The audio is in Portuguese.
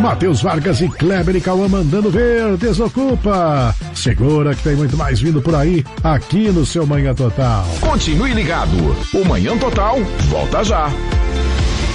Matheus Vargas e Kleber e Cauã mandando ver, desocupa. Segura que tem muito mais vindo por aí, aqui no seu Manhã Total. Continue ligado, o Manhã Total volta já.